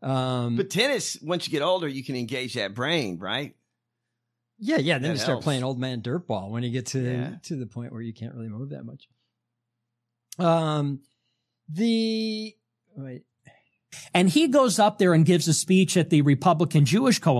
But tennis, once you get older, you can engage that brain, right? Yeah. Then That you start helps. playing old man dirtball when you get to the point where you can't really move that much. And he goes up there and gives a speech at the Republican Jewish Coalition.